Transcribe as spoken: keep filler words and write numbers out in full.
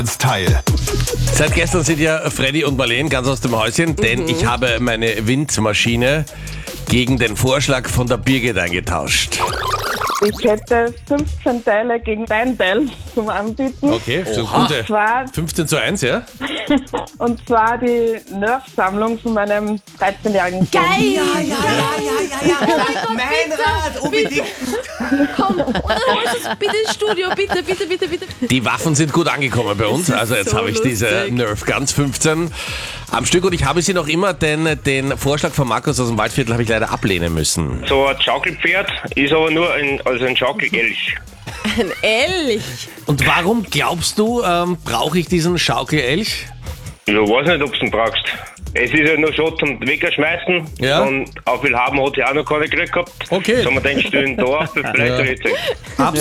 Teil. Seit gestern sind ja Freddy und Marleen ganz aus dem Häuschen, denn ich habe meine Windmaschine gegen den Vorschlag von der Birgit eingetauscht. Ich hätte fünfzehn Teile gegen dein Teil zum Anbieten. Okay, so Und gute zwar, fünfzehn zu eins, ja? und zwar die Nerf-Sammlung von meinem dreizehnjährigen Sohn. Geil! Ja, ja, ja, ja, ja, ja. Mein Rat, unbedingt. Komm, und dann holst du es bitte ins Studio, bitte, bitte, bitte, bitte. Die Waffen sind gut angekommen bei uns, also jetzt so habe ich diese lustig. Nerf Guns fünfzehn am Stück und ich habe sie noch immer, denn den Vorschlag von Markus aus dem Waldviertel habe ich leider ablehnen müssen. So ein Schaukelpferd ist aber nur ein, also ein Schaukelelch. Ein Elch. Und warum glaubst du, ähm, brauche ich diesen Schaukelelch? Ich weiß nicht, ob du ihn brauchst. Es ist ja nur so zum Wegschmeißen. Ja. Und auf viel haben hat sie auch noch keine gekriegt gehabt. Okay. So haben wir den Stühlen da, vielleicht Ja. richtig. Absolut.